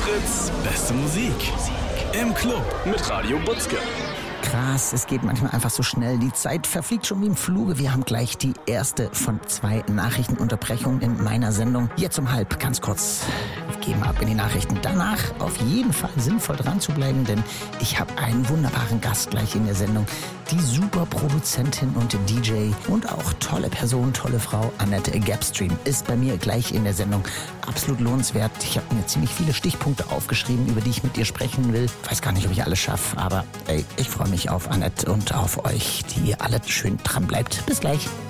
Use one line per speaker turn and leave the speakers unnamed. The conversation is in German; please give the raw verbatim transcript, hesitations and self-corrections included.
Fritz, beste Musik. Im Club mit Radio Butzke.
Krass, es geht manchmal einfach so schnell. Die Zeit verfliegt schon wie im Fluge. Wir haben gleich die erste von zwei Nachrichtenunterbrechungen in meiner Sendung. Jetzt um halb, ganz kurz. Wir gehen ab in die Nachrichten. Danach auf jeden Fall sinnvoll dran zu bleiben, denn ich habe einen wunderbaren Gast gleich in der Sendung. Die super Produzentin und D J und auch tolle Person, tolle Frau Annette Gapstream ist bei mir gleich in der Sendung. Absolut lohnenswert. Ich habe mir ziemlich viele Stichpunkte aufgeschrieben, über die ich mit ihr sprechen will. Weiß gar nicht, ob ich alles schaffe, aber ey, ich freue mich auf Annette und auf euch, die ihr alle schön dran bleibt. Bis gleich.